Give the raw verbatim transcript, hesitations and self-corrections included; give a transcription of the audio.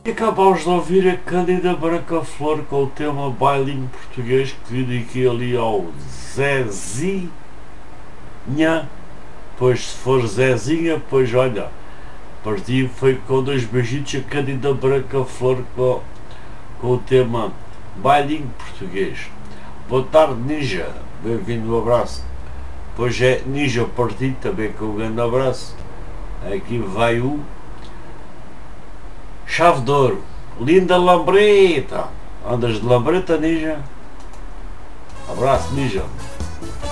Acabámos de ouvir a Cândida Branca-Flor com o tema Bailinho Português, que dediquei ali ao Zezinha. Pois se for Zezinha, pois olha, parti foi com dois beijitos a Cândida Branca-Flor com, com o tema Bailinho Português. Boa tarde, Ninja, bem-vindo, um abraço. Pois é, Ninja, parti também com um grande abraço. Aqui vai o Chave de Ouro, linda lambreta. Andas de lambreta, Ninja? Abraço, Ninja.